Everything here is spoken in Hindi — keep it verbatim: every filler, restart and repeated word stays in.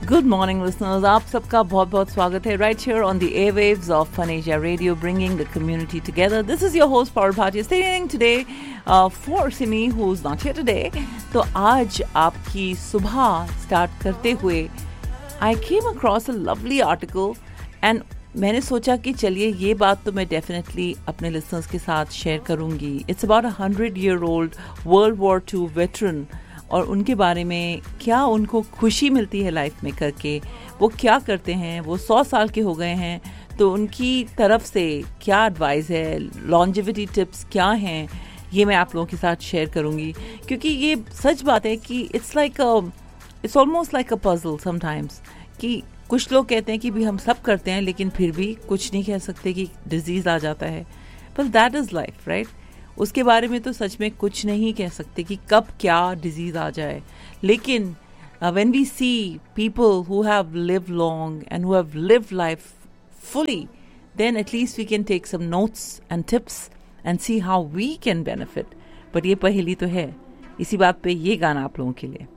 गुड मॉर्निंग लिसनर्स, आप सबका बहुत बहुत स्वागत है right here on the airwaves of fun Asia radio, bringing the community together. This is your host Parul Bhatia staying today for Simi who is not here today. तो आज आपकी सुबह स्टार्ट करते हुए आई came across a lovely article and मैंने सोचा कि चलिए ये बात तो मैं डेफिनेटली अपने लिसनर्स के साथ शेयर करूंगी. It's about a hundred year old world war to veteran और उनके बारे में क्या उनको खुशी मिलती है लाइफ में करके, वो क्या करते हैं, वो सौ साल के हो गए हैं तो उनकी तरफ से क्या एडवाइस है, लॉन्जिविटी टिप्स क्या हैं, ये मैं आप लोगों के साथ शेयर करूंगी. क्योंकि ये सच बात है कि it's like it's almost like a puzzle sometimes, कि कुछ लोग कहते हैं कि भी हम सब करते हैं लेकिन फिर भी कुछ नहीं कह सकते कि डिजीज़ आ जाता है. But that is life right. उसके बारे में तो सच में कुछ नहीं कह सकते कि कब क्या डिजीज़ आ जाए. लेकिन when we see people who have lived long and who have lived life fully, then at least we can take some notes and tips and see how we can benefit. But ये पहेली तो है. इसी बात पे ये गाना आप लोगों के लिए.